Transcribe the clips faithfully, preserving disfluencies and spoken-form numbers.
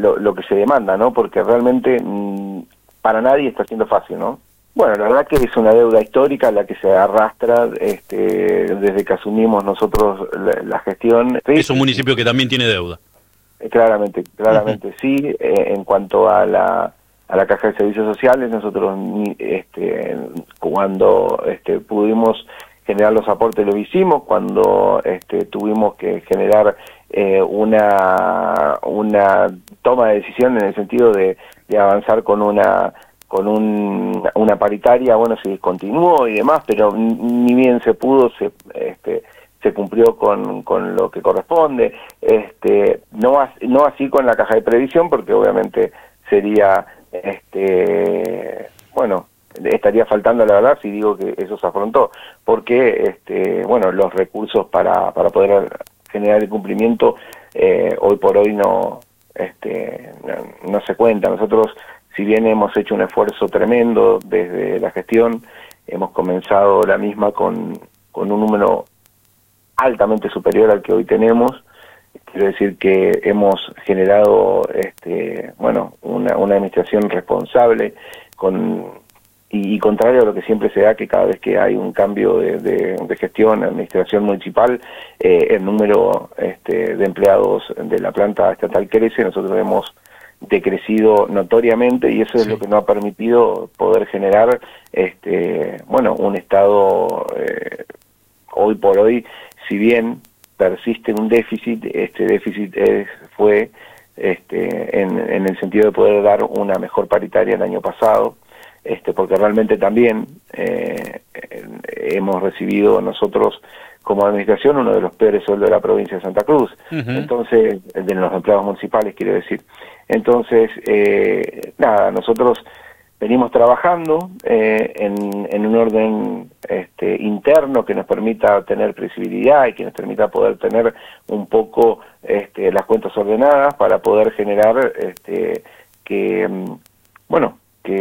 lo, lo que se demanda, ¿no? Porque realmente mmm, para nadie está siendo fácil, ¿no? Bueno, la verdad que es una deuda histórica la que se arrastra este, desde que asumimos nosotros la, la gestión. Es un municipio que también tiene deuda. Claramente, claramente uh-huh. sí. Eh, en cuanto a la a la Caja de Servicios Sociales, nosotros este, cuando este, pudimos generar los aportes lo hicimos, cuando este, tuvimos que generar eh, una una toma de decisión en el sentido de, de avanzar con una con un, una paritaria, bueno, se discontinuó y demás, pero ni bien se pudo, se este, se cumplió con, con lo que corresponde, este, no, as, no así con la caja de previsión, porque obviamente sería, este, bueno, estaría faltando la verdad si digo que eso se afrontó, porque, este, bueno, los recursos para, para poder generar el cumplimiento eh, hoy por hoy no, este, no, no se cuentan. Nosotros, si bien hemos hecho un esfuerzo tremendo desde la gestión, hemos comenzado la misma con, con un número altamente superior al que hoy tenemos. Quiero decir que hemos generado este, bueno, una, una administración responsable con, y, y contrario a lo que siempre se da, que cada vez que hay un cambio de, de, de gestión, administración municipal, eh, el número este, de empleados de la planta estatal crece. Nosotros hemos decrecido notoriamente y eso es sí. lo que nos ha permitido poder generar este, bueno, un estado eh, hoy por hoy, si bien persiste un déficit, este déficit es, fue este, en, en el sentido de poder dar una mejor paritaria el año pasado, este, porque realmente también eh, hemos recibido nosotros como administración uno de los peores sueldos de la provincia de Santa Cruz, uh-huh. entonces, de los empleados municipales quiero decir. Entonces, eh, nada, nosotros venimos trabajando eh, en, en un orden este, interno que nos permita tener previsibilidad y que nos permita poder tener un poco este, las cuentas ordenadas para poder generar este, que, bueno,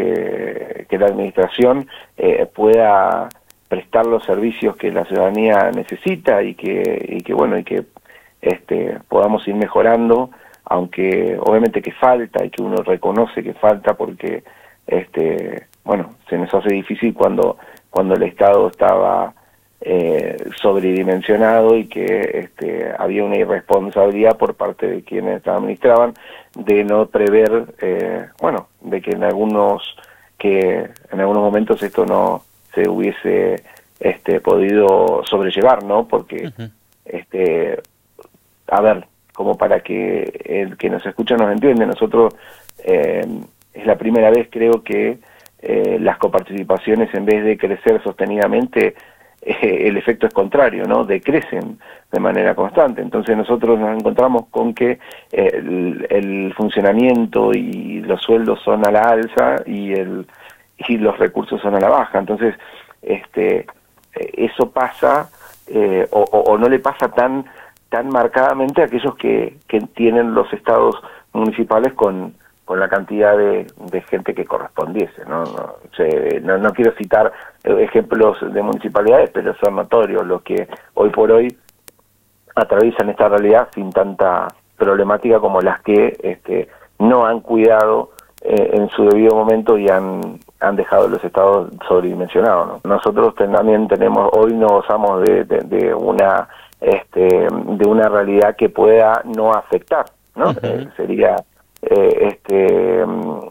que, que la administración eh, pueda prestar los servicios que la ciudadanía necesita y que, y que bueno, y que este, podamos ir mejorando, aunque obviamente que falta y que uno reconoce que falta porque este bueno, se nos hace difícil cuando cuando el Estado estaba eh, sobredimensionado y que este, había una irresponsabilidad por parte de quienes la administraban de no prever, eh, bueno, de que en algunos que en algunos momentos esto no se hubiese este podido sobrellevar, ¿no? Porque uh-huh. este a ver, como para que el que nos escucha nos entiende, nosotros eh, es la primera vez creo que eh, las coparticipaciones en vez de crecer sostenidamente eh, el efecto es contrario, ¿no? Decrecen de manera constante. Entonces nosotros nos encontramos con que eh, el, el funcionamiento y los sueldos son a la alza y el y los recursos son a la baja. Entonces este eso pasa eh, o, o, o no le pasa tan tan marcadamente a aquellos que, que tienen los estados municipales con con la cantidad de, de gente que correspondiese, ¿no? No, se, no, no quiero citar ejemplos de municipalidades, pero son notorios los que hoy por hoy atraviesan esta realidad sin tanta problemática como las que este, no han cuidado eh, en su debido momento y han, han dejado los estados sobredimensionados, ¿no? Nosotros también tenemos, hoy no gozamos de, de, de una este, de una realidad que pueda no afectar, ¿no? Uh-huh. Eh, sería Eh, este,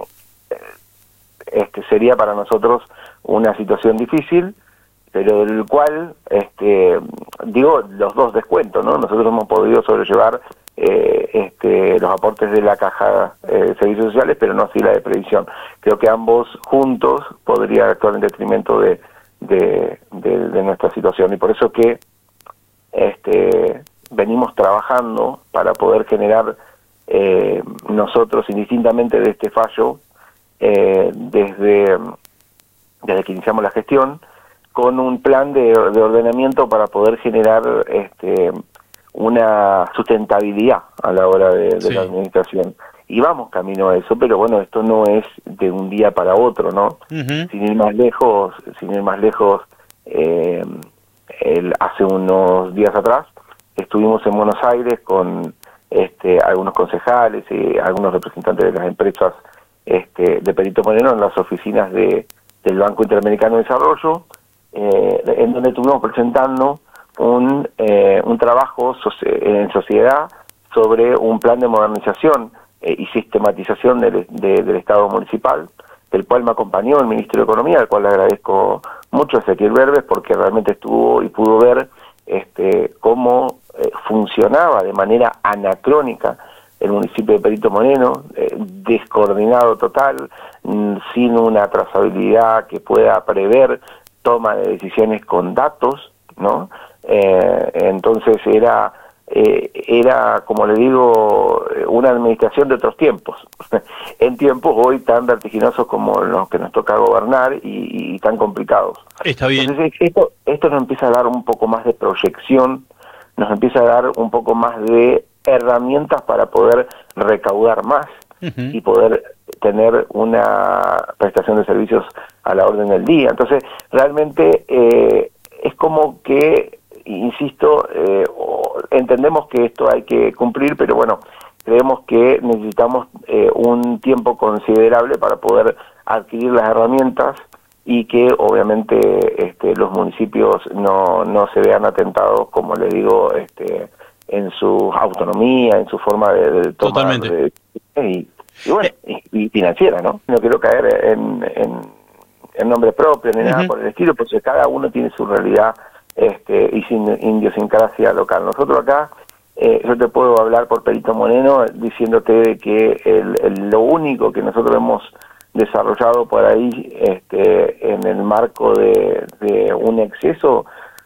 este sería para nosotros una situación difícil, pero del cual, este, digo, los dos descuentos, ¿no? Nosotros hemos podido sobrellevar eh, este, los aportes de la Caja eh, de Servicios Sociales, pero no así la de Previsión. Creo que ambos juntos podrían actuar en detrimento de, de, de, de nuestra situación, y por eso que este, venimos trabajando para poder generar Eh, nosotros, indistintamente de este fallo, eh, desde, desde que iniciamos la gestión, con un plan de, de ordenamiento para poder generar este, una sustentabilidad a la hora de, de sí. la administración. Y vamos camino a eso, pero bueno, esto no es de un día para otro, ¿no? Uh-huh. Sin ir más lejos, sin ir más lejos, eh, el, hace unos días atrás estuvimos en Buenos Aires con este, algunos concejales y algunos representantes de las empresas este, de Perito Moreno en las oficinas de, del Banco Interamericano de Desarrollo, eh, en donde estuvimos presentando un, eh, un trabajo en sociedad sobre un plan de modernización eh, y sistematización del, de, del Estado municipal, del cual me acompañó el Ministro de Economía, al cual le agradezco mucho a Ezequiel Berbes, porque realmente estuvo y pudo ver este, cómo eh, funcionaba de manera anacrónica el municipio de Perito Moreno, eh, descoordinado total, mm, sin una trazabilidad que pueda prever toma de decisiones con datos, ¿no? Eh, entonces era... Eh, era, como le digo, una administración de otros tiempos, en tiempos hoy tan vertiginosos como los que nos toca gobernar y, y tan complicados. Está bien. Entonces esto, esto nos empieza a dar un poco más de proyección, nos empieza a dar un poco más de herramientas para poder recaudar más uh-huh. y poder tener una prestación de servicios a la orden del día. Entonces, realmente eh, es como que, insisto, eh, entendemos que esto hay que cumplir, pero bueno, creemos que necesitamos eh, un tiempo considerable para poder adquirir las herramientas y que obviamente este, los municipios no, no se vean atentados, como le digo, este, en su autonomía, en su forma de, de tomar... Totalmente. De, y, y bueno, y, y financiera, ¿no? No quiero caer en, en, en nombre propio ni uh-huh. nada por el estilo, porque cada uno tiene su realidad este, y sin idiosincrasia local. Nosotros acá, eh, yo te puedo hablar por Perito Moreno diciéndote de que el, el, lo único que nosotros hemos desarrollado por ahí este, en el marco de, de un exceso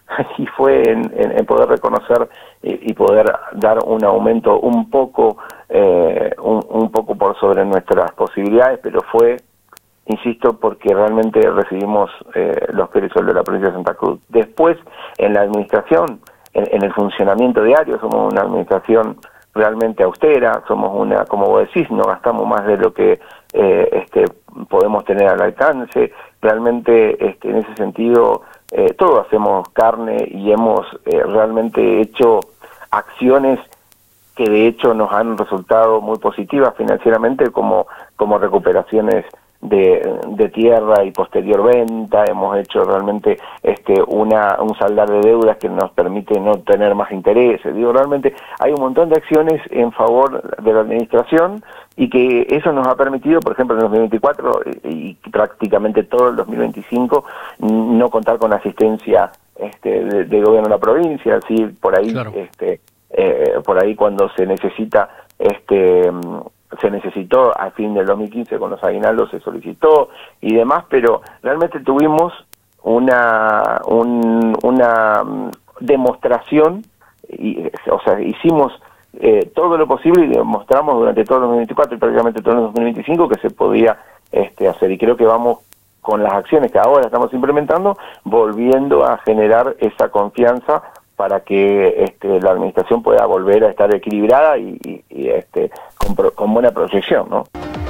y fue en, en, en poder reconocer y, y poder dar un aumento un poco eh, un, un poco por sobre nuestras posibilidades, pero fue, insisto, porque realmente recibimos eh, los que de la provincia de Santa Cruz. Después, en la administración, en, en el funcionamiento diario, somos una administración realmente austera, somos una, como vos decís, no gastamos más de lo que eh, este, podemos tener al alcance. Realmente, este, en ese sentido, eh, todos hacemos carne y hemos eh, realmente hecho acciones que de hecho nos han resultado muy positivas financieramente, como, como recuperaciones de, de tierra y posterior venta. Hemos hecho realmente este una un saldar de deudas que nos permite no tener más intereses. Digo, realmente hay un montón de acciones en favor de la administración y que eso nos ha permitido, por ejemplo, en el dos mil veinticuatro y, y prácticamente todo el dos mil veinticinco, no contar con asistencia este de, de gobierno de la provincia, así por ahí claro. este eh, por ahí cuando se necesita este se necesitó a fin del dos mil quince con los aguinaldos, se solicitó y demás, pero realmente tuvimos una un, una demostración, y, o sea, hicimos eh, todo lo posible y demostramos durante todo el dos mil veinticuatro y prácticamente todo el dos mil veinticinco que se podía este, hacer, y creo que vamos con las acciones que ahora estamos implementando, volviendo a generar esa confianza para que este, la administración pueda volver a estar equilibrada y, y, y este, con, con buena proyección, ¿no?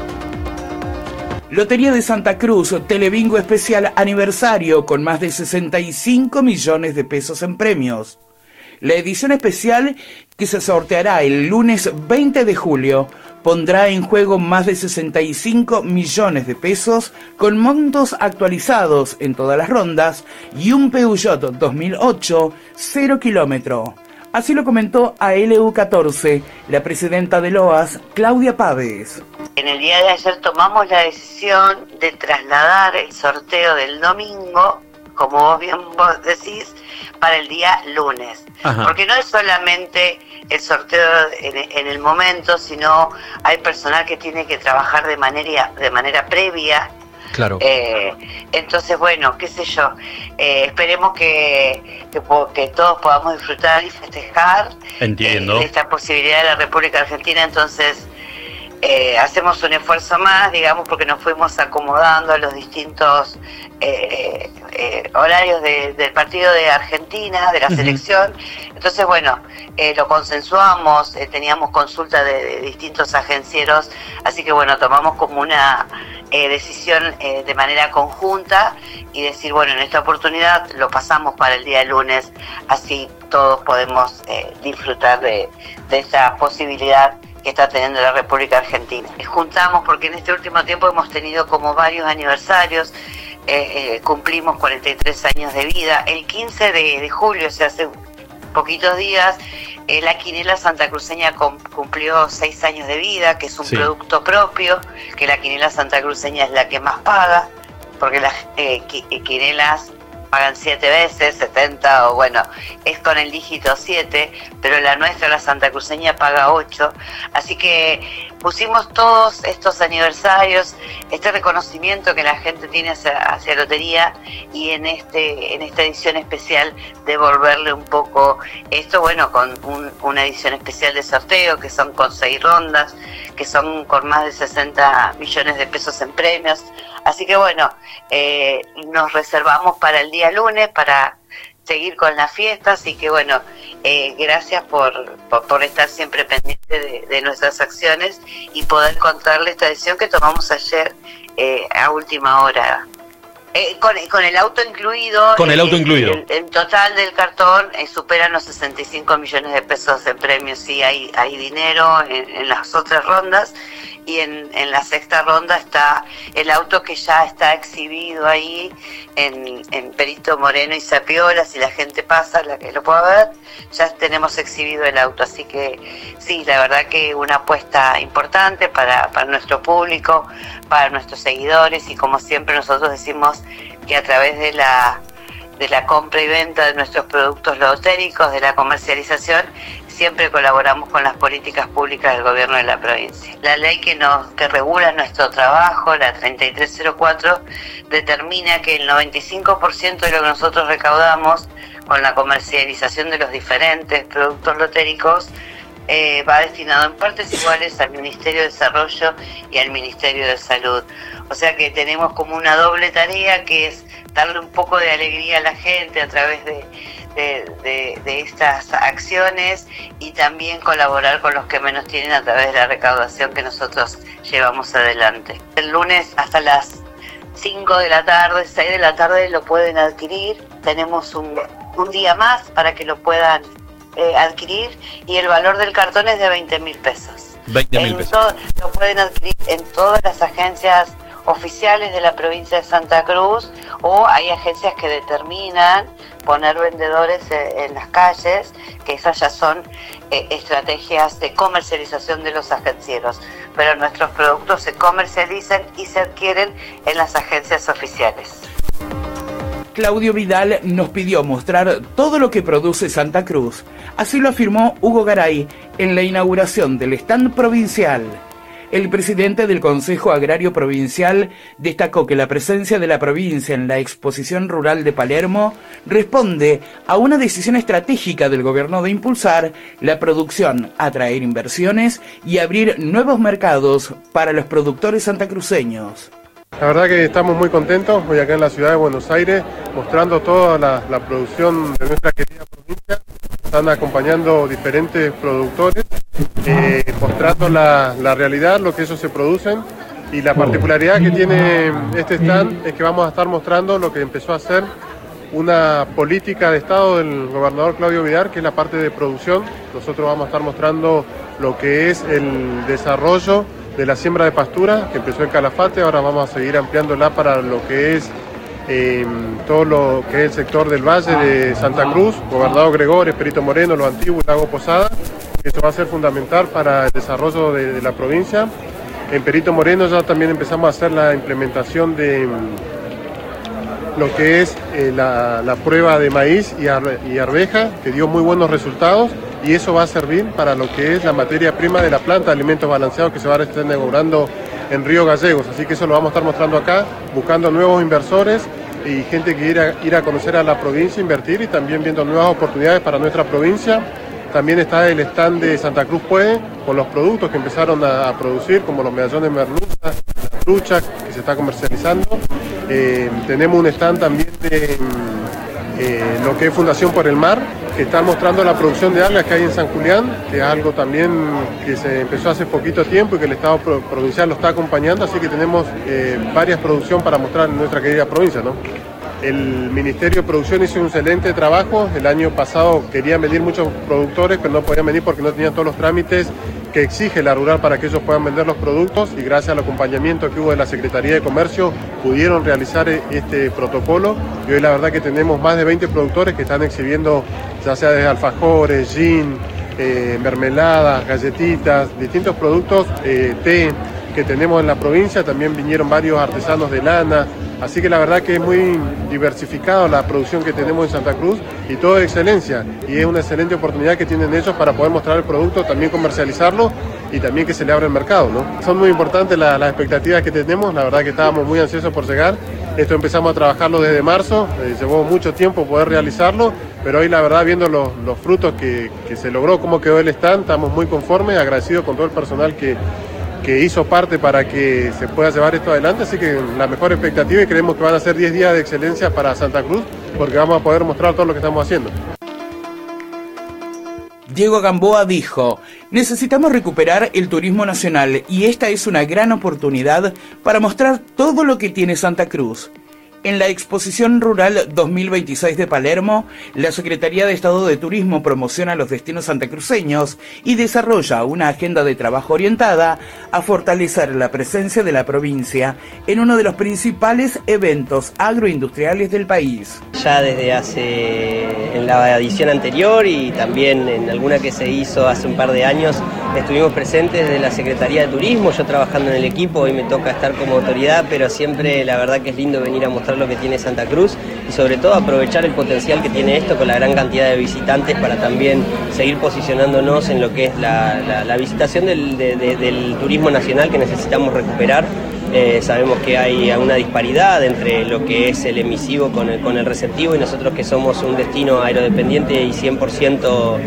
Lotería de Santa Cruz, Telebingo especial aniversario con más de sesenta y cinco millones de pesos en premios. La edición especial, que se sorteará el lunes veinte de julio, pondrá en juego más de sesenta y cinco millones de pesos con montos actualizados en todas las rondas y un Peugeot dos mil ocho cero kilómetro. Así lo comentó a L U catorce la presidenta de LOAS, Claudia Páez. En el día de ayer tomamos la decisión de trasladar el sorteo del domingo, como vos bien vos decís, para el día lunes. Ajá. Porque no es solamente el sorteo en, en el momento, sino hay personal que tiene que trabajar de manera, de manera previa. Claro. Eh, entonces, bueno, qué sé yo, eh, esperemos que, que, que todos podamos disfrutar y festejar. Entiendo. Eh, esta posibilidad de la República Argentina. Entonces, eh, hacemos un esfuerzo más, digamos, porque nos fuimos acomodando a los distintos eh, eh, horarios de, del partido de Argentina, de la uh-huh. selección. Entonces, bueno, eh, lo consensuamos, eh, teníamos consulta de, de distintos agencieros, así que bueno, tomamos como una eh, decisión eh, de manera conjunta y decir, bueno, en esta oportunidad lo pasamos para el día lunes, así todos podemos eh, disfrutar de, de esta posibilidad que está teniendo la República Argentina. Juntamos porque en este último tiempo hemos tenido como varios aniversarios, eh, eh, cumplimos cuarenta y tres años de vida. El quince de julio, o sea, hace poquitos días, eh, la quinela santacruceña cumplió seis años de vida, que es un sí. producto propio, que la quinela santacruceña es la que más paga, porque las eh, quinelas pagan siete veces, setenta, o bueno, es con el dígito siete, pero la nuestra, la santacruceña, paga ocho. Así que pusimos todos estos aniversarios, este reconocimiento que la gente tiene hacia, hacia Lotería, y en este en esta edición especial devolverle un poco esto, bueno, con un, una edición especial de sorteo, que son con seis rondas, que son con más de sesenta millones de pesos en premios. Así que bueno, eh, nos reservamos para el día lunes para seguir con las fiestas, y que bueno, eh, gracias por, por, por estar siempre pendiente de, de nuestras acciones y poder contarle esta decisión que tomamos ayer eh, a última hora. Eh, con, con el auto incluido. Con el auto el, incluido. El, el total del cartón eh, superan los sesenta y cinco millones de pesos en premios. Sí, hay, hay dinero en, en las otras rondas. Y en, en la sexta ronda está el auto que ya está exhibido ahí en, en Perito Moreno y Sapiola. Si la gente pasa, la que lo pueda ver, ya tenemos exhibido el auto. Así que sí, la verdad que una apuesta importante para, para nuestro público, para nuestros seguidores, y como siempre nosotros decimos que a través de la, de la compra y venta de nuestros productos lotéricos, de la comercialización, siempre colaboramos con las políticas públicas del gobierno de la provincia. La ley que nos que regula nuestro trabajo, la treinta y tres cero cuatro, determina que el noventa y cinco por ciento de lo que nosotros recaudamos con la comercialización de los diferentes productos lotéricos eh, va destinado en partes iguales al Ministerio de Desarrollo y al Ministerio de Salud. O sea que tenemos como una doble tarea, que es darle un poco de alegría a la gente a través de De, de, de estas acciones, y también colaborar con los que menos tienen a través de la recaudación que nosotros llevamos adelante. El lunes hasta las cinco de la tarde, seis de la tarde lo pueden adquirir. Tenemos un, un día más para que lo puedan eh, adquirir, y el valor del cartón es de veinte mil pesos. veinte mil pesos. Todo, lo pueden adquirir en todas las agencias oficiales de la provincia de Santa Cruz, o hay agencias que determinan poner vendedores en las calles, que esas ya son eh, estrategias de comercialización de los agencieros, pero nuestros productos se comercializan y se adquieren en las agencias oficiales. Claudio Vidal nos pidió mostrar todo lo que produce Santa Cruz. Así lo afirmó Hugo Garay en la inauguración del stand provincial. El presidente del Consejo Agrario Provincial destacó que la presencia de la provincia en la Exposición Rural de Palermo responde a una decisión estratégica del gobierno de impulsar la producción, atraer inversiones y abrir nuevos mercados para los productores santacruceños. La verdad que estamos muy contentos hoy acá en la ciudad de Buenos Aires, mostrando toda la, la producción de nuestra querida provincia. Están acompañando diferentes productores, eh, mostrando la, la realidad, lo que ellos se producen, y la particularidad que tiene este stand es que vamos a estar mostrando lo que empezó a hacer una política de Estado del gobernador Claudio Vidal, que es la parte de producción. Nosotros vamos a estar mostrando lo que es el desarrollo de la siembra de pastura, que empezó en Calafate. Ahora vamos a seguir ampliándola para lo que es eh, todo lo que es el sector del Valle de Santa Cruz, Gobernador Gregores, Perito Moreno, Lo Antiguo, Lago Posada. Eso va a ser fundamental para el desarrollo de, de la provincia. En Perito Moreno ya también empezamos a hacer la implementación de lo que es eh, la, la prueba de maíz y, ar, y arveja, que dio muy buenos resultados, y eso va a servir para lo que es la materia prima de la planta de alimentos balanceados que se va a estar inaugurando en Río Gallegos. Así que eso lo vamos a estar mostrando acá, buscando nuevos inversores y gente que quiera ir a conocer a la provincia, invertir, y también viendo nuevas oportunidades para nuestra provincia. También está el stand de Santa Cruz Puede, con los productos que empezaron a, a producir, como los medallones de merluza, la trucha que se está comercializando. Eh, tenemos un stand también de eh, lo que es Fundación por el Mar, que está mostrando la producción de algas que hay en San Julián, que es algo también que se empezó hace poquito tiempo y que el Estado provincial lo está acompañando, así que tenemos eh, varias producciones para mostrar en nuestra querida provincia, ¿no? El Ministerio de Producción hizo un excelente trabajo. El año pasado querían venir muchos productores, pero no podían venir porque no tenían todos los trámites que exige la rural para que ellos puedan vender los productos, y gracias al acompañamiento que hubo de la Secretaría de Comercio pudieron realizar este protocolo, y hoy la verdad que tenemos más de veinte productores que están exhibiendo ya sea desde alfajores, gin, eh, mermeladas, galletitas, distintos productos, eh, té que tenemos en la provincia. También vinieron varios artesanos de lana, así que la verdad que es muy diversificada la producción que tenemos en Santa Cruz, y todo de excelencia, y es una excelente oportunidad que tienen ellos para poder mostrar el producto, también comercializarlo y también que se le abra el mercado, ¿no? Son muy importantes la, las expectativas que tenemos, la verdad que estábamos muy ansiosos por llegar. Esto empezamos a trabajarlo desde marzo, eh, llevó mucho tiempo poder realizarlo, pero hoy la verdad viendo los, los frutos que, que se logró, cómo quedó el stand, estamos muy conformes, agradecidos con todo el personal que que hizo parte para que se pueda llevar esto adelante, así que la mejor expectativa, y creemos que van a ser diez días de excelencia para Santa Cruz, porque vamos a poder mostrar todo lo que estamos haciendo. Diego Gamboa dijo: necesitamos recuperar el turismo nacional y esta es una gran oportunidad para mostrar todo lo que tiene Santa Cruz. En la Exposición Rural dos mil veintiséis de Palermo, la Secretaría de Estado de Turismo promociona los destinos santacruceños y desarrolla una agenda de trabajo orientada a fortalecer la presencia de la provincia en uno de los principales eventos agroindustriales del país. Ya desde hace, en la edición anterior y también en alguna que se hizo hace un par de años, estuvimos presentes desde la Secretaría de Turismo, yo trabajando en el equipo, hoy me toca estar como autoridad, pero siempre la verdad que es lindo venir a mostrar lo que tiene Santa Cruz y sobre todo aprovechar el potencial que tiene esto con la gran cantidad de visitantes para también seguir posicionándonos en lo que es la, la, la visitación del, de, de, del turismo nacional que necesitamos recuperar. Eh, sabemos que hay una disparidad entre lo que es el emisivo con el, con el receptivo, y nosotros que somos un destino aerodependiente y cien por ciento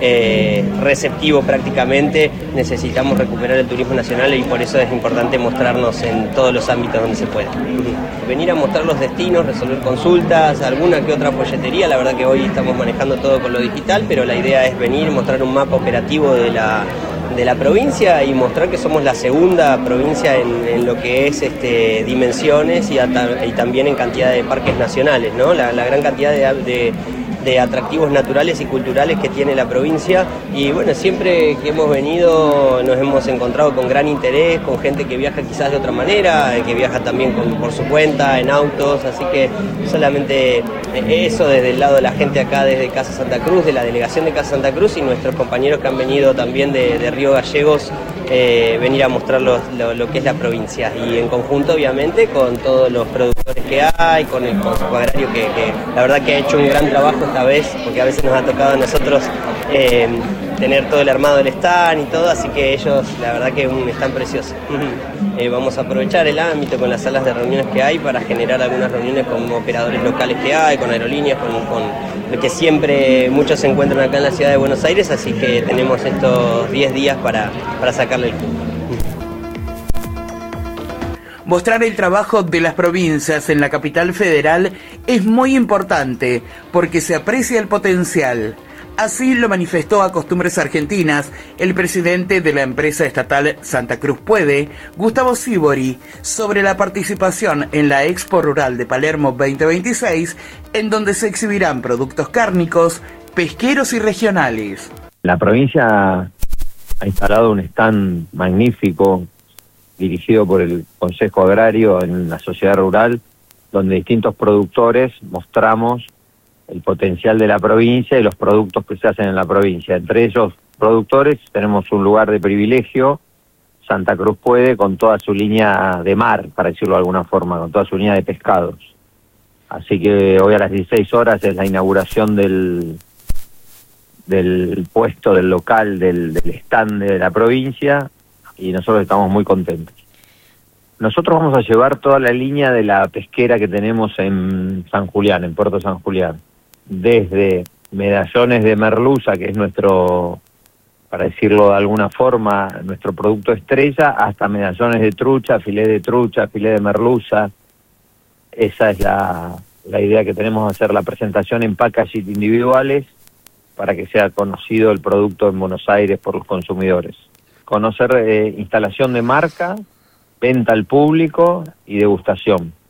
eh, receptivo prácticamente, necesitamos recuperar el turismo nacional, y por eso es importante mostrarnos en todos los ámbitos donde se pueda. Venir a mostrar los destinos, resolver consultas, alguna que otra folletería, la verdad que hoy estamos manejando todo con lo digital, pero la idea es venir, mostrar un mapa operativo de la de la provincia y mostrar que somos la segunda provincia en, en lo que es este, dimensiones y, a, y también en cantidad de parques nacionales, ¿no? La, la gran cantidad de, de, de atractivos naturales y culturales que tiene la provincia, y bueno, siempre que hemos venido nos hemos encontrado con gran interés, con gente que viaja quizás de otra manera, que viaja también con, por su cuenta, en autos, así que solamente eso desde el lado de la gente acá, desde Casa Santa Cruz, de la delegación de Casa Santa Cruz, y nuestros compañeros que han venido también de, de Río Gallegos, eh, venir a mostrar lo, lo, lo que es la provincia, y en conjunto obviamente con todos los productores que hay, con el Consejo Agrario que, que la verdad que ha hecho un gran trabajo esta vez, porque a veces nos ha tocado a nosotros eh, tener todo el armado del stand y todo, así que ellos la verdad que un stand precioso. Eh, vamos a aprovechar el ámbito con las salas de reuniones que hay para generar algunas reuniones con operadores locales que hay, con aerolíneas, con, con lo que siempre muchos se encuentran acá en la ciudad de Buenos Aires, así que tenemos estos diez días para, para sacarle el jugo. Mostrar el trabajo de las provincias en la capital federal es muy importante porque se aprecia el potencial. Así lo manifestó a Costumbres Argentinas el presidente de la empresa estatal Santa Cruz Puede, Gustavo Sibori, sobre la participación en la Expo Rural de Palermo veinte veintiséis, en donde se exhibirán productos cárnicos, pesqueros y regionales. La provincia ha instalado un stand magnífico dirigido por el Consejo Agrario en la sociedad rural, donde distintos productores mostramos el potencial de la provincia y los productos que se hacen en la provincia. Entre ellos, productores, tenemos un lugar de privilegio, Santa Cruz Puede, con toda su línea de mar, para decirlo de alguna forma, con toda su línea de pescados. Así que hoy a las dieciséis horas es la inauguración del, del puesto, del local, del, del stand de la provincia, y nosotros estamos muy contentos. Nosotros vamos a llevar toda la línea de la pesquera que tenemos en San Julián, en Puerto San Julián, desde medallones de merluza, que es nuestro, para decirlo de alguna forma, nuestro producto estrella, hasta medallones de trucha, filé de trucha, filé de merluza. Esa es la, la idea que tenemos, de hacer la presentación en packaging individuales para que sea conocido el producto en Buenos Aires por los consumidores. Conocer eh, instalación de marca, venta al público y degustación.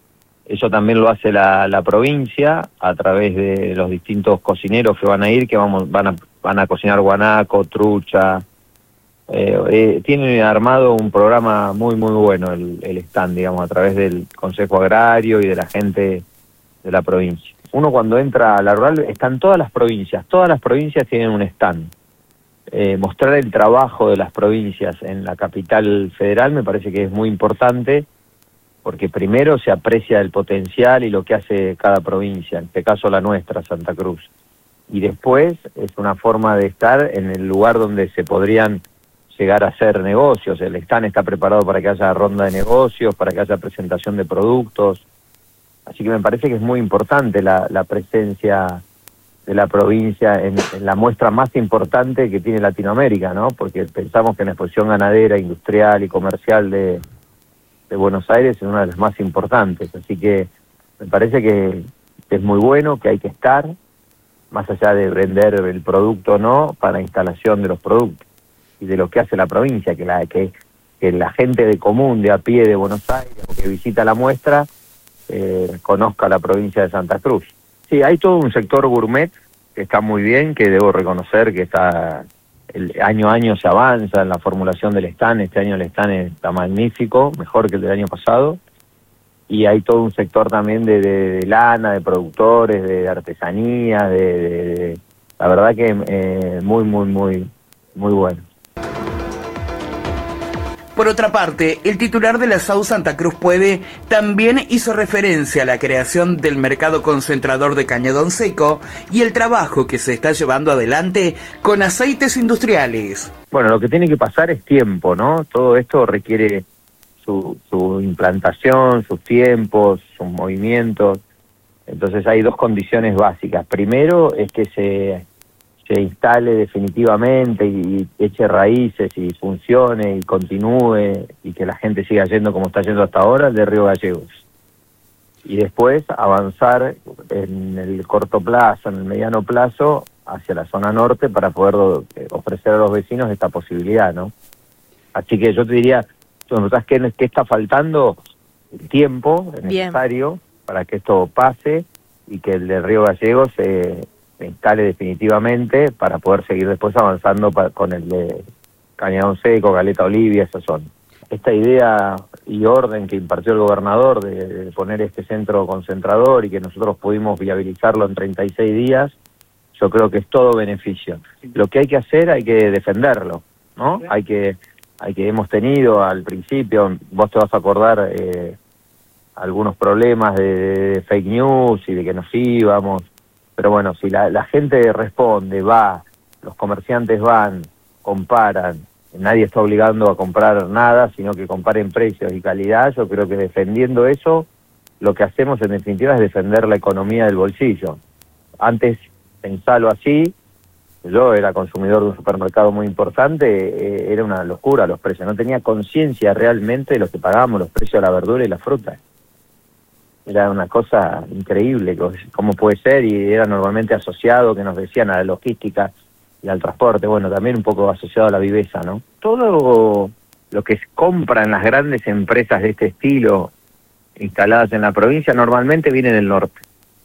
Eso también lo hace la, la provincia a través de los distintos cocineros que van a ir, que vamos van a, van a cocinar guanaco, trucha. Eh, eh, tiene armado un programa muy, muy bueno el, el stand, digamos, a través del Consejo Agrario y de la gente de la provincia. Uno cuando entra a la rural, están todas las provincias, todas las provincias tienen un stand. Eh, mostrar el trabajo de las provincias en la capital federal me parece que es muy importante, porque primero se aprecia el potencial y lo que hace cada provincia, en este caso la nuestra, Santa Cruz. Y después es una forma de estar en el lugar donde se podrían llegar a hacer negocios. El stand está preparado para que haya ronda de negocios, para que haya presentación de productos. Así que me parece que es muy importante la, la presencia de la provincia en, en la muestra más importante que tiene Latinoamérica, ¿no? Porque pensamos que la exposición ganadera, industrial y comercial de, de Buenos Aires es una de las más importantes. Así que me parece que es muy bueno, que hay que estar, más allá de vender el producto o no, para la instalación de los productos y de lo que hace la provincia, que la que, que la gente de común, de a pie de Buenos Aires, o que visita la muestra, eh, conozca la provincia de Santa Cruz. Sí, hay todo un sector gourmet que está muy bien, que debo reconocer que está el año a año se avanza en la formulación del stand. Este año el stand está magnífico, mejor que el del año pasado. Y hay todo un sector también de, de, de lana, de productores, de artesanía, de, de, de la verdad que eh, muy, muy, muy, muy bueno. Por otra parte, el titular de la S A U Santa Cruz Puede también hizo referencia a la creación del mercado concentrador de cañadón seco y el trabajo que se está llevando adelante con aceites industriales. Bueno, lo que tiene que pasar es tiempo, ¿no? Todo esto requiere su, su implantación, sus tiempos, sus movimientos. Entonces hay dos condiciones básicas. Primero es que se... se instale definitivamente y, y eche raíces y funcione y continúe y que la gente siga yendo como está yendo hasta ahora, el de Río Gallegos. Y después avanzar en el corto plazo, en el mediano plazo, hacia la zona norte para poder ofrecer a los vecinos esta posibilidad, ¿no? Así que yo te diría, ¿tú notas qué, qué está faltando? El tiempo necesario Bien. Para que esto pase y que el de Río Gallegos se... se instale definitivamente para poder seguir después avanzando pa con el de Cañadón Seco, Caleta Olivia, esa zona. Esta idea y orden que impartió el gobernador de, de poner este centro concentrador y que nosotros pudimos viabilizarlo en treinta y seis días, yo creo que es todo beneficio. Lo que hay que hacer, hay que defenderlo, ¿no? Hay que, hay que hemos tenido al principio, vos te vas a acordar, eh, algunos problemas de, de fake news y de que nos íbamos. Pero bueno, si la, la gente responde, va, los comerciantes van, comparan, nadie está obligando a comprar nada, sino que comparen precios y calidad, yo creo que defendiendo eso, lo que hacemos en definitiva es defender la economía del bolsillo. Antes, pensarlo así, yo era consumidor de un supermercado muy importante, eh, era una locura los precios, no tenía conciencia realmente de lo que pagábamos, los precios de la verdura y la fruta. Era una cosa increíble, cómo puede ser, y era normalmente asociado, que nos decían, a la logística y al transporte, bueno, también un poco asociado a la viveza, ¿no? Todo lo que compran las grandes empresas de este estilo instaladas en la provincia normalmente viene del norte.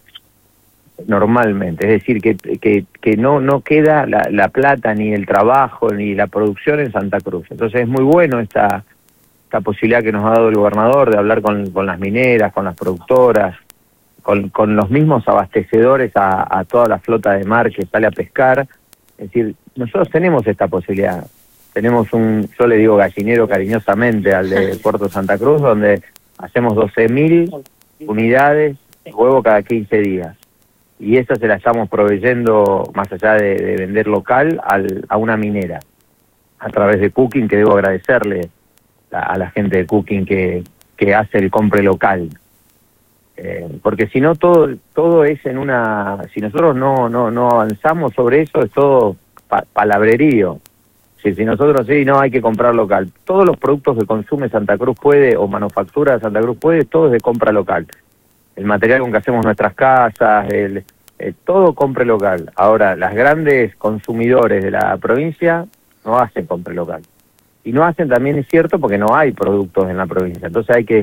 Normalmente, es decir, que, que, que no, no queda la, la plata, ni el trabajo, ni la producción en Santa Cruz. Entonces es muy bueno esta... esta posibilidad que nos ha dado el gobernador de hablar con, con las mineras, con las productoras, con, con los mismos abastecedores a, a toda la flota de mar que sale a pescar. Es decir, nosotros tenemos esta posibilidad. Tenemos un, yo le digo gallinero cariñosamente al de Puerto Santa Cruz, donde hacemos doce mil unidades de huevo cada quince días. Y esa se la estamos proveyendo, más allá de, de vender local, al, a una minera, a través de Cooking, que debo agradecerle a la gente de Cooking que, que hace el compre local, eh, porque si no todo todo es en una, si nosotros no no no avanzamos sobre eso, es todo pa palabrerío. Si, si nosotros sí, no hay que comprar local, todos los productos que consume Santa Cruz Puede o manufactura de Santa Cruz Puede, todo es de compra local. El material con que hacemos nuestras casas, el, el, todo compre local. Ahora, las grandes consumidores de la provincia no hacen compre local. Y no hacen, también es cierto, porque no hay productos en la provincia. Entonces hay que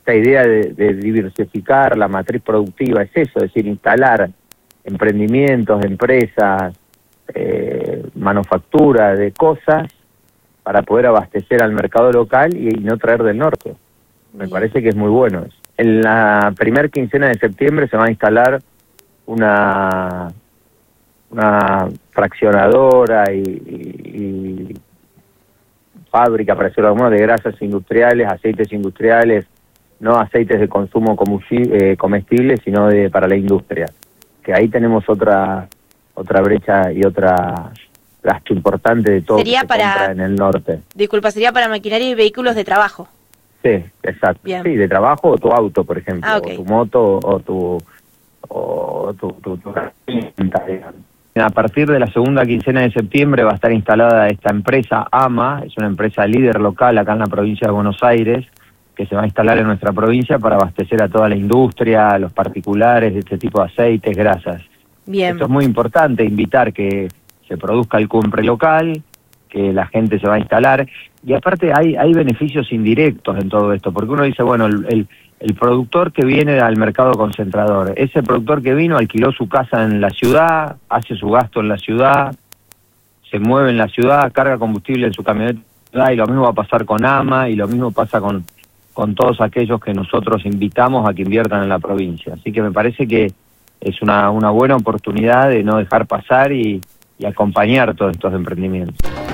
esta idea de, de diversificar la matriz productiva es eso, es decir, instalar emprendimientos, empresas, eh, manufactura de cosas para poder abastecer al mercado local y, y no traer del norte. Me Bien. parece que es muy bueno eso. En la primera quincena de septiembre se va a instalar una, una fraccionadora y, y, y fábrica, para decirlo de alguna, de grasas industriales, aceites industriales, no aceites de consumo eh, comestible, sino de para la industria. Que ahí tenemos otra otra brecha y otra gasto importante de todo sería que se para, compra en el norte. Disculpa, sería para maquinaria y vehículos de trabajo. Sí, exacto. Bien. Sí, de trabajo o tu auto, por ejemplo, ah, okay. o tu moto o tu o tu, tu, tu, tu A partir de la segunda quincena de septiembre va a estar instalada esta empresa AMA, es una empresa líder local acá en la provincia de Buenos Aires, que se va a instalar en nuestra provincia para abastecer a toda la industria, a los particulares de este tipo de aceites, grasas. Bien. Esto es muy importante, invitar que se produzca el cumple local, que la gente se va a instalar, y aparte hay hay beneficios indirectos en todo esto, porque uno dice, bueno, el, el, el productor que viene al mercado concentrador, ese productor que vino alquiló su casa en la ciudad, hace su gasto en la ciudad, se mueve en la ciudad, carga combustible en su camioneta, y lo mismo va a pasar con AMA, y lo mismo pasa con, con todos aquellos que nosotros invitamos a que inviertan en la provincia. Así que me parece que es una, una buena oportunidad de no dejar pasar y, y acompañar todos estos emprendimientos.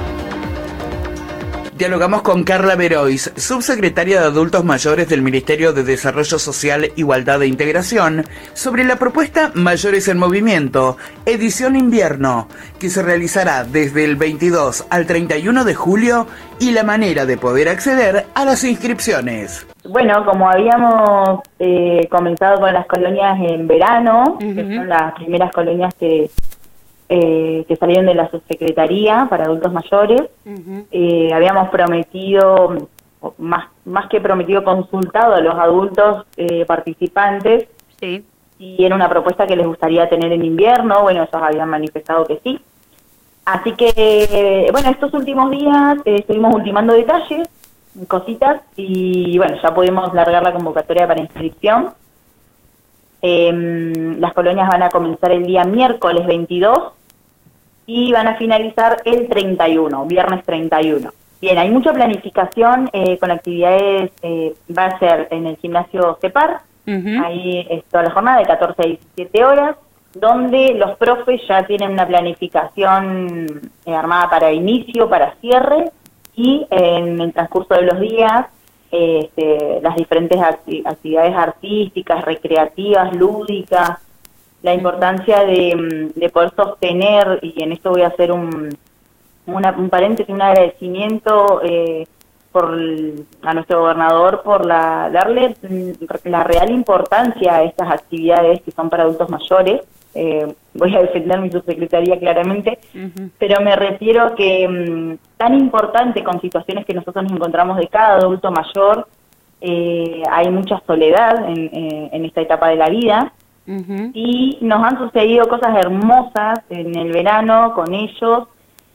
Dialogamos con Carla Verois, subsecretaria de Adultos Mayores del Ministerio de Desarrollo Social, Igualdad e Integración, sobre la propuesta Mayores en Movimiento, edición invierno, que se realizará desde el veintidós al treinta y uno de julio y la manera de poder acceder a las inscripciones. Bueno, como habíamos eh, comenzado con las colonias en verano, uh-huh. que son las primeras colonias que... Eh, que salieron de la subsecretaría para adultos mayores, uh-huh. eh, habíamos prometido, más más que prometido, consultado a los adultos eh, participantes, sí. y era una propuesta que les gustaría tener en invierno. Bueno, ellos habían manifestado que sí. Así que, eh, bueno, estos últimos días eh, estuvimos ultimando detalles, cositas, y bueno, ya podemos largar la convocatoria para inscripción. Eh, las colonias van a comenzar el día miércoles veintidós y van a finalizar el treinta y uno, viernes treinta y uno. Bien, hay mucha planificación eh, con actividades, eh, va a ser en el gimnasio CEPAR, uh-huh. ahí es toda la jornada de catorce a diecisiete horas, donde los profes ya tienen una planificación eh, armada para inicio, para cierre, y eh, en el transcurso de los días Este, las diferentes acti- actividades artísticas, recreativas, lúdicas, la importancia de, de poder sostener, y en esto voy a hacer un, una, un paréntesis, un agradecimiento eh, por el, a nuestro gobernador por la darle la real importancia a estas actividades que son para adultos mayores. Eh, voy a defender mi subsecretaría claramente, uh-huh. pero me refiero que um, tan importante con situaciones que nosotros nos encontramos de cada adulto mayor, eh, hay mucha soledad en, eh, en esta etapa de la vida, uh-huh. y nos han sucedido cosas hermosas en el verano con ellos,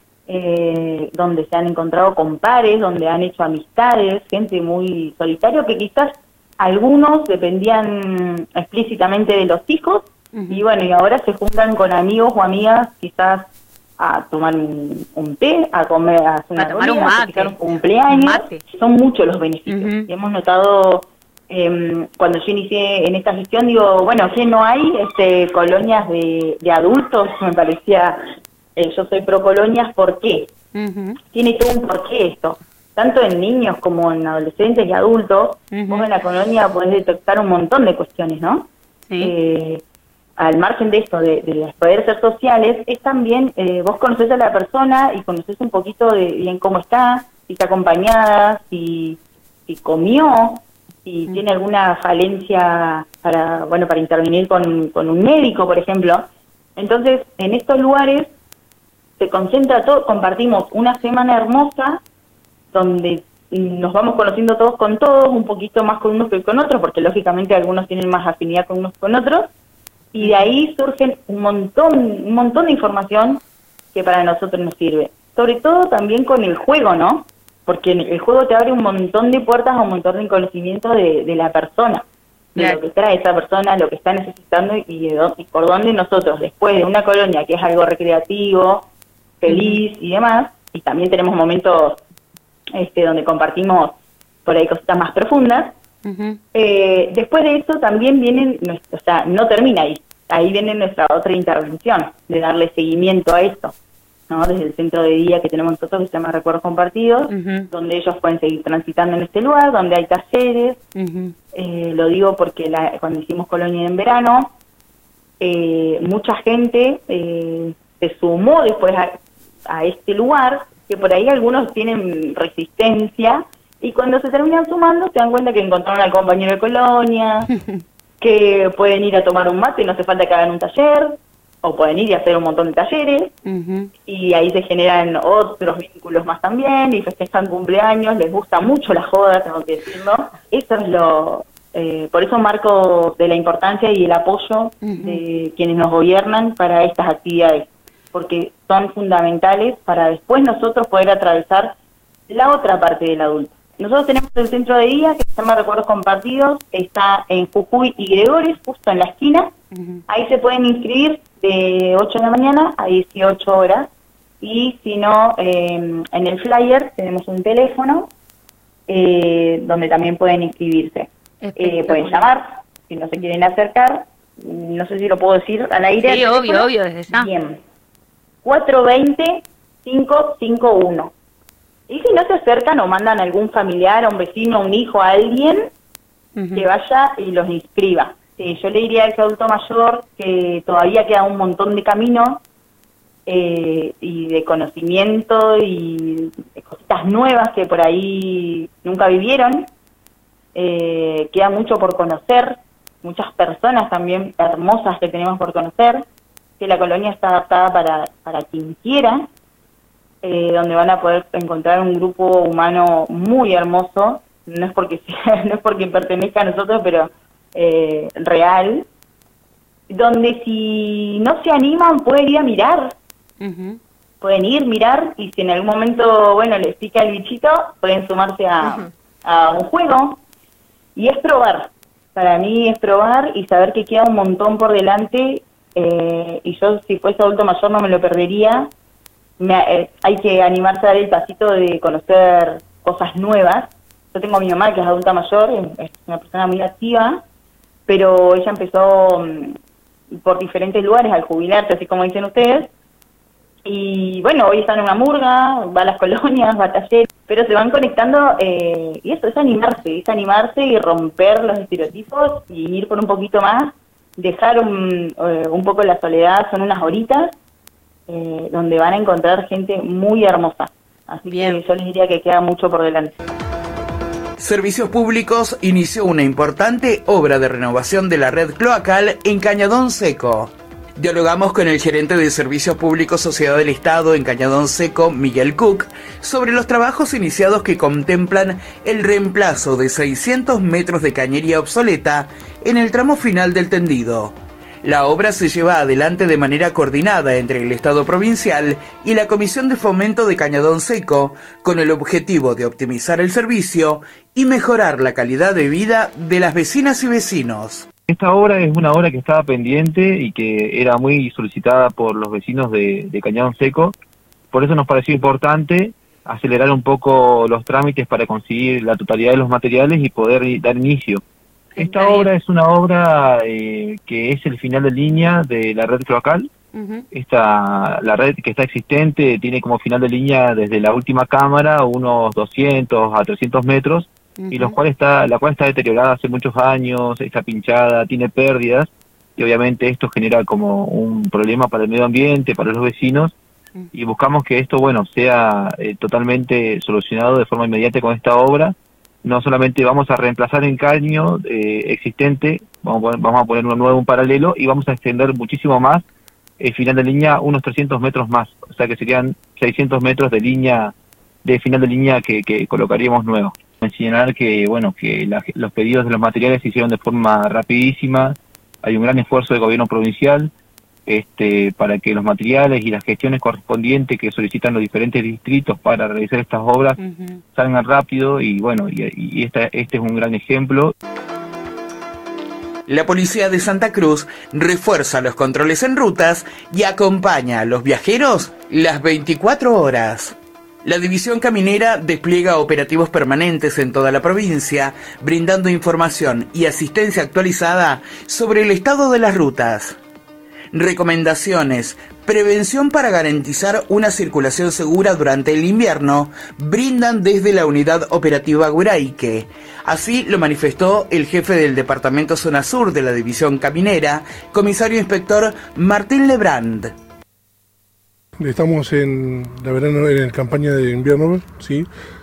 eh, donde se han encontrado con pares, donde han hecho amistades, gente muy solitaria, que quizás algunos dependían explícitamente de los hijos, uh-huh. y bueno, y ahora se juntan con amigos o amigas quizás a tomar un, un té, a comer, a hacer una a tomar comida, un mate, a un cumpleaños. Un mate. Son muchos los beneficios. Uh-huh. Y hemos notado, eh, cuando yo inicié en esta gestión, digo, bueno, ¿qué no hay este colonias de, de adultos? Me parecía, eh, yo soy pro colonias, ¿por qué? Uh-huh. Tiene todo un porqué esto. Tanto en niños como en adolescentes y adultos, uh-huh. vos en la colonia podés detectar un montón de cuestiones, ¿no? Sí. Eh, al margen de esto, de, de poder ser sociales, es también, eh, vos conocés a la persona y conocés un poquito de bien cómo está, si está acompañada, si, si comió, si mm. tiene alguna falencia para, bueno, para intervenir con, con un médico, por ejemplo. Entonces, en estos lugares se concentra todo, compartimos una semana hermosa, donde nos vamos conociendo todos con todos, un poquito más con unos que con otros, porque lógicamente algunos tienen más afinidad con unos con otros, y de ahí surgen un montón, un montón de información que para nosotros nos sirve. Sobre todo también con el juego, ¿no? porque el juego te abre un montón de puertas a un montón de conocimiento de, de la persona, de Claro. lo que trae esa persona, lo que está necesitando y, de dó- y por dónde nosotros, después de una colonia que es algo recreativo, feliz y demás, y también tenemos momentos este, donde compartimos por ahí cositas más profundas, Ujú. eh, después de eso también vienen, nuestro- o sea, no termina ahí, ahí viene nuestra otra intervención, de darle seguimiento a esto, ¿no? Desde el centro de día que tenemos nosotros, que se llama Recuerdos Compartidos, Ujú. donde ellos pueden seguir transitando en este lugar, donde hay talleres, Ujú. eh, lo digo porque la, cuando hicimos colonia en verano, eh, mucha gente eh, se sumó después a, a este lugar, que por ahí algunos tienen resistencia, y cuando se terminan sumando se dan cuenta que encontraron al compañero de colonia, que pueden ir a tomar un mate y no hace falta que hagan un taller, o pueden ir y hacer un montón de talleres, Ujú. y ahí se generan otros vínculos más también, y festejan cumpleaños, les gusta mucho la joda, tengo que decirlo. Eso es lo... eh, por eso marco de la importancia y el apoyo de quienes nos gobiernan para estas actividades, porque son fundamentales para después nosotros poder atravesar la otra parte del adulto. Nosotros tenemos el centro de día que se llama Recuerdos Compartidos, está en Jujuy y Gregores, justo en la esquina. Ujú. Ahí se pueden inscribir de ocho de la mañana a dieciocho horas, y si no, eh, en el flyer tenemos un teléfono eh, donde también pueden inscribirse. Eh, pueden llamar, si no se quieren acercar, no sé si lo puedo decir al aire. Sí, al obvio, teléfono. obvio, desde ya. Bien, cuatro dos cero, cinco cinco uno. Y si no se acercan o mandan a algún familiar, a un vecino, a un hijo, a alguien, Ujú. que vaya y los inscriba. Sí, yo le diría a ese adulto mayor que todavía queda un montón de camino eh, y de conocimiento y de cositas nuevas que por ahí nunca vivieron. Eh, queda mucho por conocer, muchas personas también hermosas que tenemos por conocer, que la colonia está adaptada para, para quien quiera, eh, donde van a poder encontrar un grupo humano muy hermoso, no es porque sea, no es porque pertenezca a nosotros, pero eh, real, donde si no se animan pueden ir a mirar, Ujú. pueden ir, mirar, y si en algún momento, bueno, les pica el bichito, pueden sumarse a, a un juego, y es probar, para mí es probar y saber que queda un montón por delante, eh, y yo si fuese adulto mayor no me lo perdería. Me, eh, hay que animarse a dar el pasito de conocer cosas nuevas. Yo tengo a mi mamá que es adulta mayor, es es una persona muy activa, pero ella empezó mm, por diferentes lugares al jubilarse, así como dicen ustedes, y bueno, hoy está en una murga, va a las colonias, va a talleres, pero se van conectando, eh, y eso es animarse, es animarse y romper los estereotipos y ir por un poquito más, dejar un, eh, un poco la soledad, son unas horitas, eh, donde van a encontrar gente muy hermosa. Así que yo les diría que queda mucho por delante. Servicios Públicos inició una importante obra de renovación de la red cloacal en Cañadón Seco. Dialogamos con el gerente de Servicios Públicos Sociedad del Estado en Cañadón Seco, Miguel Cook, sobre los trabajos iniciados que contemplan el reemplazo de seiscientos metros de cañería obsoleta en el tramo final del tendido. La obra se lleva adelante de manera coordinada entre el Estado provincial y la Comisión de Fomento de Cañadón Seco, con el objetivo de optimizar el servicio y mejorar la calidad de vida de las vecinas y vecinos. Esta obra es una obra que estaba pendiente y que era muy solicitada por los vecinos de, de Cañadón Seco. Por eso nos pareció importante acelerar un poco los trámites para conseguir la totalidad de los materiales y poder dar inicio. Esta obra es una obra eh, que es el final de línea de la red cloacal. Ujú. Esta, la red que está existente tiene como final de línea desde la última cámara unos doscientos a trescientos metros, y los cuales está, la cual está deteriorada hace muchos años, está pinchada, tiene pérdidas, y obviamente esto genera como un problema para el medio ambiente, para los vecinos, y buscamos que esto, bueno, sea eh, totalmente solucionado de forma inmediata con esta obra. No solamente vamos a reemplazar el caño eh, existente, vamos a, poner, vamos a poner uno nuevo, un paralelo, y vamos a extender muchísimo más el final de línea, unos trescientos metros más, o sea que serían seiscientos metros de línea, de final de línea que, que colocaríamos nuevo. Mencionar que, bueno, que la, los pedidos de los materiales se hicieron de forma rapidísima, hay un gran esfuerzo del gobierno provincial, este, para que los materiales y las gestiones correspondientes que solicitan los diferentes distritos para realizar estas obras uh-huh. salgan rápido y bueno, y, y esta, este es un gran ejemplo. La policía de Santa Cruz refuerza los controles en rutas y acompaña a los viajeros las veinticuatro horas. La División Caminera despliega operativos permanentes en toda la provincia, brindando información y asistencia actualizada sobre el estado de las rutas. Recomendaciones, prevención para garantizar una circulación segura durante el invierno, brindan desde la Unidad Operativa Gueraique. Así lo manifestó el jefe del Departamento Zona Sur de la División Caminera, comisario inspector Martín Lebrand. Estamos en la verano, en la campaña de invierno, ¿sí?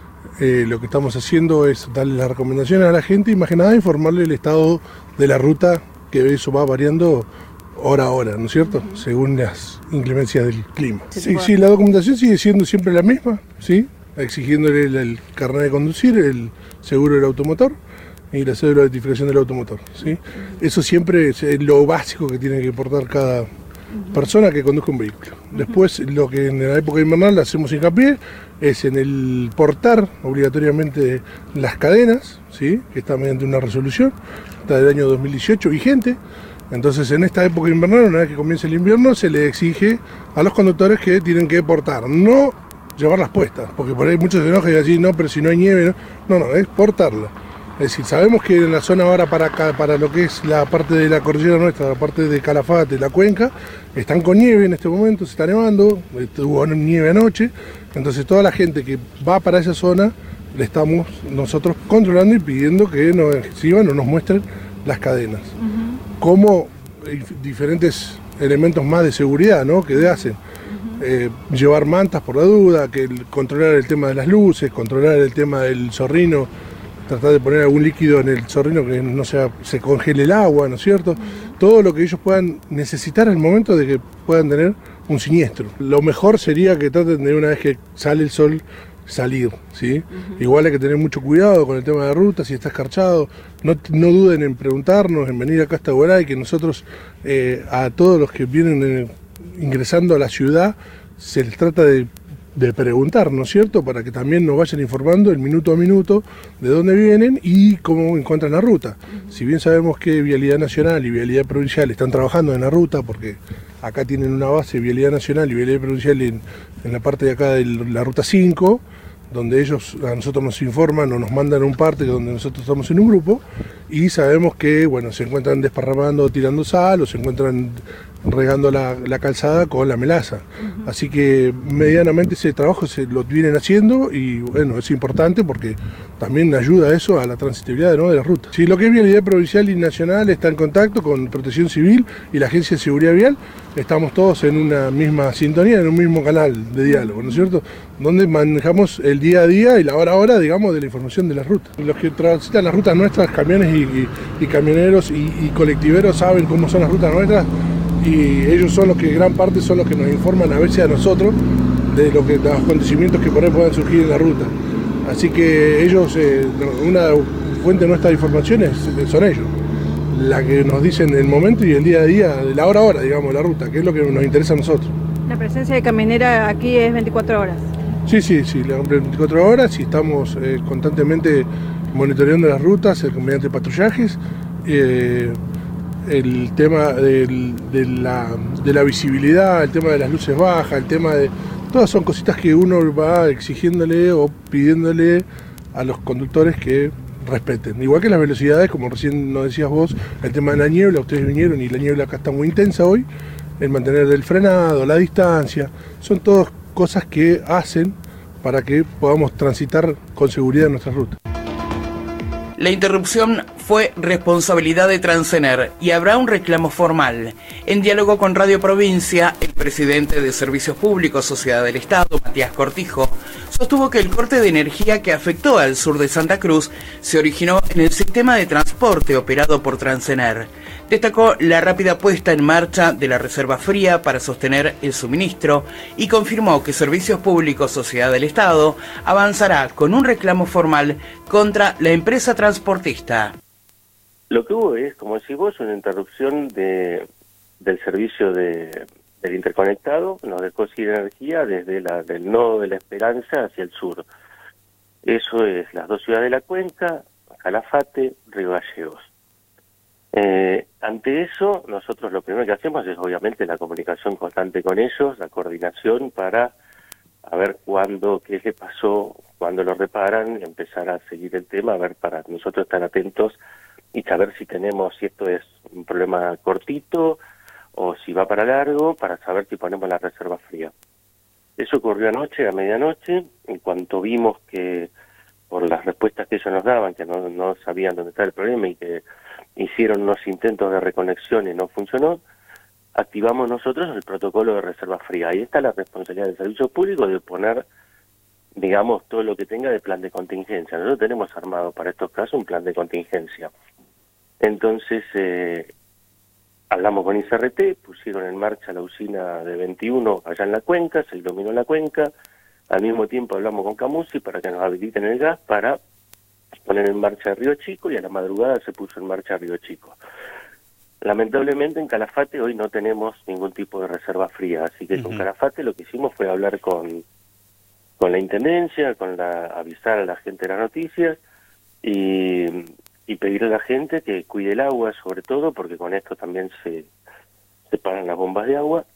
Eh, lo que estamos haciendo es darle las recomendaciones a la gente y más que nada informarle el estado de la ruta, que eso va variando hora a hora, ¿no es cierto? Uh-huh. Según las inclemencias del clima. Sí, sí, la documentación sigue siendo siempre la misma, ¿sí? Exigiéndole el, el carnet de conducir, el seguro del automotor y la cédula de identificación del automotor, ¿sí? Uh-huh. Eso siempre es lo básico que tiene que portar cada uh-huh. persona que conduzca un vehículo. Uh-huh. Después, lo que en la época invernal hacemos hincapié es en el portar obligatoriamente las cadenas, ¿sí? Que está mediante una resolución, está del año dos mil dieciocho vigente. Entonces, en esta época invernal, una vez que comience el invierno, se le exige a los conductores que tienen que portar, no llevarlas puestas, porque por ahí muchos se enojan y dicen, no, pero si no hay nieve, no, no, no es portarla. Es decir, sabemos que en la zona ahora para acá, para lo que es la parte de la cordillera nuestra, la parte de Calafate, la cuenca, están con nieve en este momento, se está nevando, hubo nieve anoche, entonces toda la gente que va para esa zona, le estamos nosotros controlando y pidiendo que nos exhiban o nos muestren las cadenas. Uh-huh. Como diferentes elementos más de seguridad, ¿no? Que hacen uh-huh. eh, llevar mantas por la duda, que el, controlar el tema de las luces, controlar el tema del zorrino, tratar de poner algún líquido en el zorrino que no sea, se congele el agua, ¿no es cierto? Uh-huh. Todo lo que ellos puedan necesitar al momento de que puedan tener un siniestro. Lo mejor sería que traten de una vez que sale el sol salir, ¿sí? Uh-huh. Igual hay que tener mucho cuidado con el tema de ruta, si está escarchado, no, no duden en preguntarnos, en venir acá hasta Guaray, que nosotros eh, a todos los que vienen eh, ingresando a la ciudad se les trata de, de preguntar, ¿no es cierto? Para que también nos vayan informando el minuto a minuto de dónde vienen y cómo encuentran la ruta. Uh-huh. Si bien sabemos que Vialidad Nacional y Vialidad Provincial están trabajando en la ruta, porque acá tienen una base Vialidad Nacional y Vialidad Provincial en, en la parte de acá de la Ruta cinco, donde ellos a nosotros nos informan o nos mandan un parte donde nosotros estamos en un grupo y sabemos que bueno se encuentran desparramando, tirando sal o se encuentran regando la, la calzada con la melaza. Uh-huh. Así que medianamente ese trabajo se lo vienen haciendo y bueno, es importante porque también ayuda a eso, a la transitabilidad, ¿no?, de la ruta. Si lo que es Vialidad Provincial y Nacional está en contacto con Protección Civil y la Agencia de Seguridad Vial, estamos todos en una misma sintonía, en un mismo canal de diálogo, ¿no es cierto?, donde manejamos el día a día y la hora a hora, digamos, de la información de la ruta. Los que transitan las rutas nuestras, camiones y, y, y camioneros y, y colectiveros saben cómo son las rutas nuestras y ellos son los que, gran parte son los que nos informan a veces a nosotros de lo que, los acontecimientos que por ahí puedan surgir en la ruta. Así que ellos, eh, una fuente de nuestras informaciones son ellos, la que nos dicen el momento y el día a día, de la hora a hora, digamos, la ruta, que es lo que nos interesa a nosotros. La presencia de caminera aquí es veinticuatro horas. Sí, sí, sí, veinticuatro horas y estamos eh, constantemente monitoreando las rutas eh, mediante patrullajes. Eh, el tema del, de, la, de la visibilidad, el tema de las luces bajas, el tema de... Todas son cositas que uno va exigiéndole o pidiéndole a los conductores que respeten. Igual que las velocidades, como recién nos decías vos, el tema de la niebla, ustedes vinieron y la niebla acá está muy intensa hoy, el mantener el frenado, la distancia, son todas cosas que hacen para que podamos transitar con seguridad en nuestra ruta. La interrupción fue responsabilidad de Transener y habrá un reclamo formal. En diálogo con Radio Provincia, el presidente de Servicios Públicos Sociedad del Estado, Matías Cortijo, sostuvo que el corte de energía que afectó al sur de Santa Cruz se originó en el sistema de transporte operado por Transener. Destacó la rápida puesta en marcha de la reserva fría para sostener el suministro y confirmó que Servicios Públicos Sociedad del Estado avanzará con un reclamo formal contra la empresa transportista. Lo que hubo es, como decís vos, una interrupción de, del servicio de, del interconectado, nos dejó sin energía desde la, del nodo de la Esperanza hacia el sur. Eso es las dos ciudades de la cuenca, Calafate, Río Gallegos. Eh, ante eso, nosotros lo primero que hacemos es obviamente la comunicación constante con ellos, la coordinación para a ver cuándo, qué le pasó, cuándo lo reparan, empezar a seguir el tema, a ver, para nosotros estar atentos y saber si tenemos, si esto es un problema cortito o si va para largo, para saber si ponemos la reserva fría. Eso ocurrió anoche, a medianoche, en cuanto vimos que por las respuestas que ellos nos daban, que no, no sabían dónde estaba el problema y que hicieron unos intentos de reconexión y no funcionó, activamos nosotros el protocolo de reserva fría. Ahí está la responsabilidad del servicio público de poner, digamos, todo lo que tenga de plan de contingencia. Nosotros tenemos armado para estos casos un plan de contingencia. Entonces, eh, hablamos con I C R T, pusieron en marcha la usina de veintiuno allá en la cuenca, se iluminó la cuenca. Al mismo tiempo hablamos con Camusi para que nos habiliten el gas para poner en marcha Río Chico, y a la madrugada se puso en marcha Río Chico. Lamentablemente en Calafate hoy no tenemos ningún tipo de reserva fría, así que uh-huh. con Calafate lo que hicimos fue hablar con, con la Intendencia, con la avisar a la gente de las noticias y, y pedirle a la gente que cuide el agua, sobre todo porque con esto también se, se paran las bombas de agua.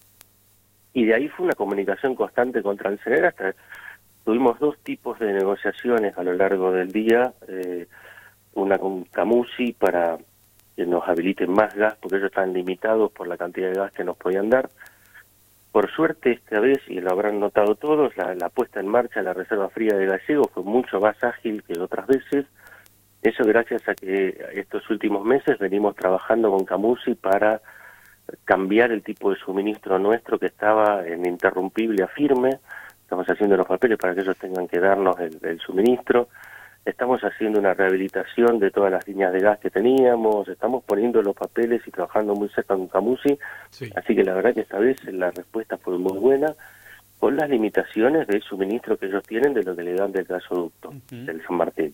Y de ahí fue una comunicación constante con Transener, hasta tuvimos dos tipos de negociaciones a lo largo del día, eh, una con Camusi para que nos habiliten más gas, porque ellos están limitados por la cantidad de gas que nos podían dar. Por suerte esta vez, y lo habrán notado todos, la, la puesta en marcha de la reserva fría de Gallegos fue mucho más ágil que otras veces. Eso gracias a que estos últimos meses venimos trabajando con Camusi para cambiar el tipo de suministro nuestro que estaba en interrumpible a firme. Estamos haciendo los papeles para que ellos tengan que darnos el, el suministro. Estamos haciendo una rehabilitación de todas las líneas de gas que teníamos, estamos poniendo los papeles y trabajando muy cerca con Camusi, sí. Así que la verdad que esta vez la respuesta fue muy buena, con las limitaciones del suministro que ellos tienen de lo que le dan del gasoducto, uh-huh. del San Martín.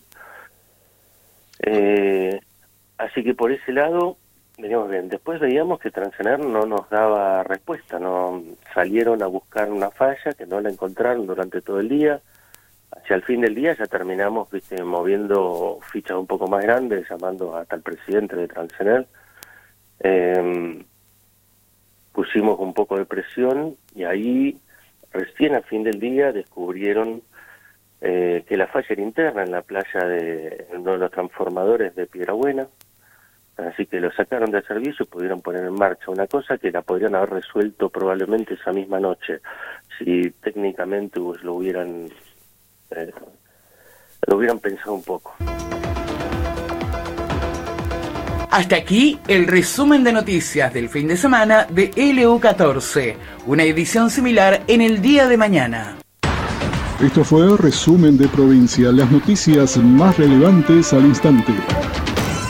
Eh, así que por ese lado veníamos bien. Después veíamos que Transener no nos daba respuesta, no salieron a buscar una falla que no la encontraron durante todo el día. Hacia el fin del día ya terminamos, viste, moviendo fichas un poco más grandes, llamando hasta el presidente de Transener. Eh, pusimos un poco de presión y ahí recién al fin del día descubrieron eh, que la falla era interna en la playa de uno de los transformadores de Piedrabuena. Así que lo sacaron de servicio y pudieron poner en marcha una cosa que la podrían haber resuelto probablemente esa misma noche, si técnicamente pues, lo hubieran eh, lo hubieran pensado un poco. Hasta aquí el resumen de noticias del fin de semana de L U catorce, una edición similar en el día de mañana. Esto fue Resumen de Provincia, las noticias más relevantes al instante.